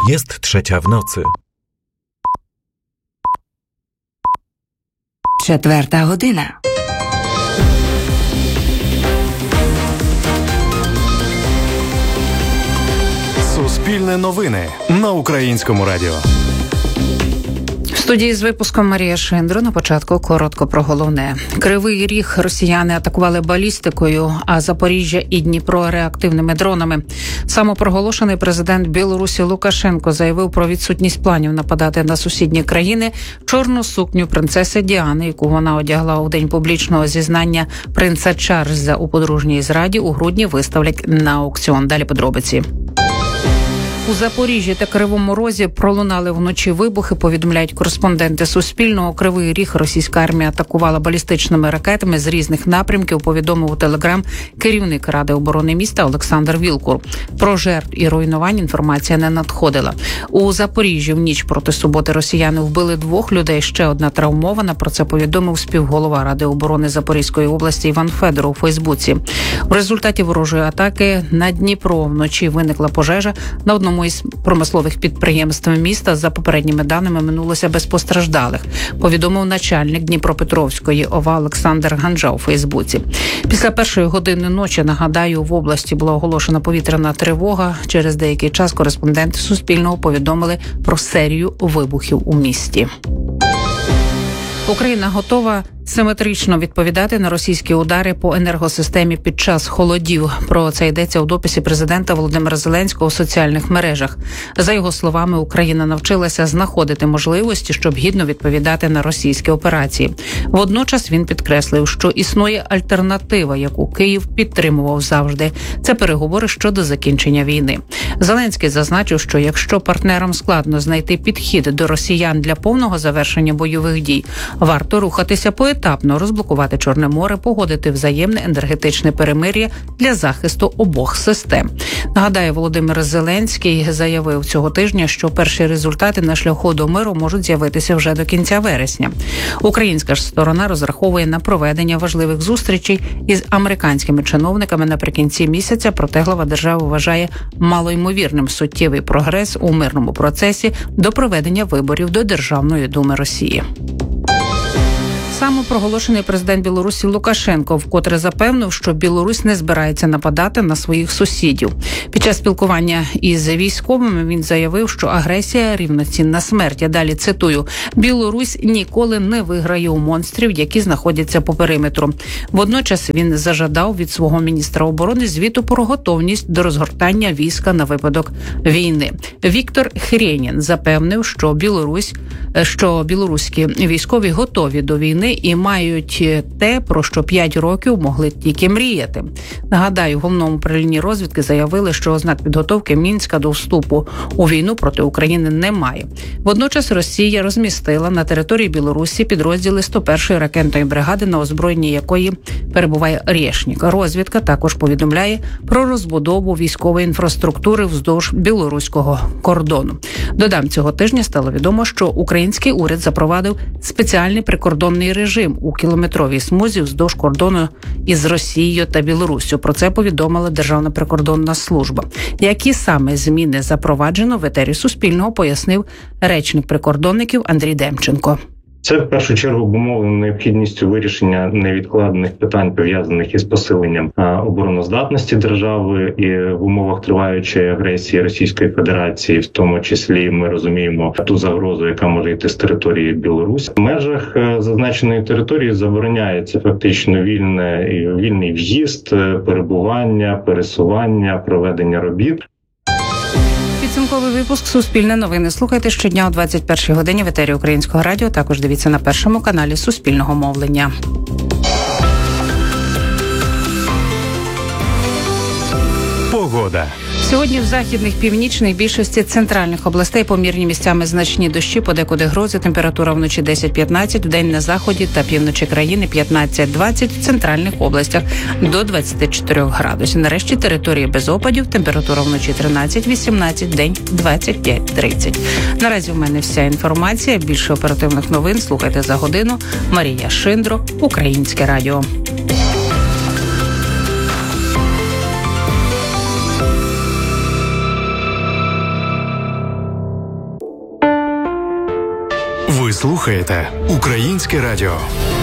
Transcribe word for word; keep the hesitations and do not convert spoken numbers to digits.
Jest trzecia w nocy. Четверта година. Суспільне новини на Українському радіо. В студії з випуском Марія Шиндро. На початку коротко про головне. Кривий Ріг росіяни атакували балістикою, а Запоріжжя і Дніпро реактивними дронами. Самопроголошений президент Білорусі Лукашенко заявив про відсутність планів нападати на сусідні країни. Чорну сукню принцеси Діани, яку вона одягла у день публічного зізнання принца Чарльза у подружній зраді, у грудні виставлять на аукціон. Далі подробиці. У Запоріжжі та Кривому Розі пролунали вночі вибухи, повідомляють кореспонденти Суспільного. Кривий Ріг російська армія атакувала балістичними ракетами з різних напрямків, повідомив у Телеграм керівник Ради оборони міста Олександр Вілкур. Про жертв і руйнувань інформація не надходила. У Запоріжжі в ніч проти суботи росіяни вбили двох людей, ще одна травмована. Про це повідомив співголова Ради оборони Запорізької області Іван Федоров у Фейсбуці. В результаті ворожої атаки на Дніпро вночі виникла пожежа на одному із промислових підприємств міста. За попередніми даними, минулося без постраждалих, повідомив начальник Дніпропетровської ОВА Олександр Ганжа у Фейсбуці. Після першої години ночі, нагадаю, в області була оголошена повітряна тривога. Через деякий час кореспонденти Суспільного повідомили про серію вибухів у місті. Україна готова симетрично відповідати на російські удари по енергосистемі під час холодів. Про це йдеться у дописі президента Володимира Зеленського у соціальних мережах. За його словами, Україна навчилася знаходити можливості, щоб гідно відповідати на російські операції. Водночас він підкреслив, що існує альтернатива, яку Київ підтримував завжди. Це переговори щодо закінчення війни. Зеленський зазначив, що якщо партнерам складно знайти підхід до росіян для повного завершення бойових дій, варто рухатися по етапно, розблокувати Чорне море, погодити взаємне енергетичне перемир'я для захисту обох систем. Нагадаю, Володимир Зеленський заявив цього тижня, що перші результати на шляху до миру можуть з'явитися вже до кінця вересня. Українська ж сторона розраховує на проведення важливих зустрічей із американськими чиновниками наприкінці місяця, проте глава держави вважає малоймовірним суттєвий прогрес у мирному процесі до проведення виборів до Державної думи Росії. Самопроголошений президент Білорусі Лукашенко вкотре запевнив, що Білорусь не збирається нападати на своїх сусідів. Під час спілкування із військовими він заявив, що агресія рівноцінна смерть. Я далі цитую: «Білорусь ніколи не виграє у монстрів, які знаходяться по периметру». Водночас він зажадав від свого міністра оборони звіту про готовність до розгортання війська на випадок війни. Віктор Хренін запевнив, що Білорусь, що білоруські військові готові до війни і мають те, про що п'ять років могли тільки мріяти. Нагадаю, в головному управлінні розвідки заявили, що ознак підготовки Мінська до вступу у війну проти України немає. Водночас Росія розмістила на території Білорусі підрозділи сто першої ракетної бригади, на озброєнні якої перебуває Решнік. Розвідка також повідомляє про розбудову військової інфраструктури вздовж білоруського кордону. Додам, цього тижня стало відомо, що український уряд запровадив спеціальний прикордонний режим у кілометровій смузі вздовж кордону із Росією та Білоруссю. Про це повідомила Державна прикордонна служба. Які саме зміни запроваджено, в етері Суспільного пояснив речник прикордонників Андрій Демченко. Це в першу чергу обумовлено необхідністю вирішення невідкладних питань, пов'язаних із посиленням обороноздатності держави і в умовах триваючої агресії Російської Федерації, в тому числі ми розуміємо ту загрозу, яка може йти з території Білорусі. В межах зазначеної території забороняється фактично вільне вільний в'їзд, перебування, пересування, проведення робіт. Підсумковий випуск «Суспільне новини» слухайте щодня о двадцять першій годині в етері Українського радіо. Також дивіться на першому каналі Суспільного мовлення. Погода. Сьогодні в західних, північних, більшості центральних областей помірні місцями значні дощі, подекуди грози, температура вночі десять-п'ятнадцять, вдень на заході та півночі країни п'ятнадцять-двадцять, в центральних областях до двадцять чотири градусів. Нарешті території без опадів, температура вночі тринадцять-вісімнадцять, вдень двадцять п'ять-тридцять. Наразі в мене вся інформація. Більше оперативних новин слухайте за годину. Марія Шиндро, Українське радіо. Ви слухаєте Українське радіо.